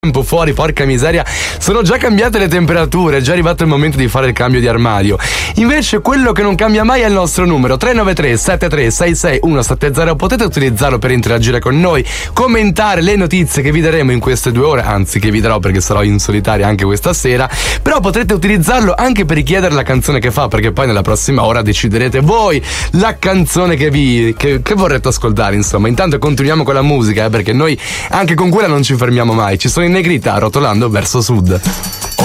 tempo fuori, porca miseria, sono già cambiate le temperature, è già arrivato il momento di fare il cambio di armadio. Invece quello che non cambia mai è il nostro numero 393 7366 170. Potete utilizzarlo per interagire con noi, commentare le notizie che vi daremo in queste 2 ore, anzi che vi darò perché sarò in solitaria anche questa sera, però potrete utilizzarlo anche per richiedere la canzone che fa, perché poi nella prossima ora deciderete voi la canzone che vorrete ascoltare. Insomma, intanto continuiamo con la musica, perché noi anche con quella non ci fermiamo mai. Ci sono in Negrita rotolando verso sud.